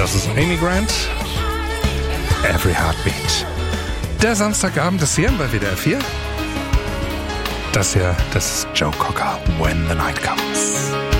Das ist Amy Grant. Every Heartbeat. Der Samstagabend ist hier bei WDR 4. Das hier, das ist Joe Cocker, When the Night Comes.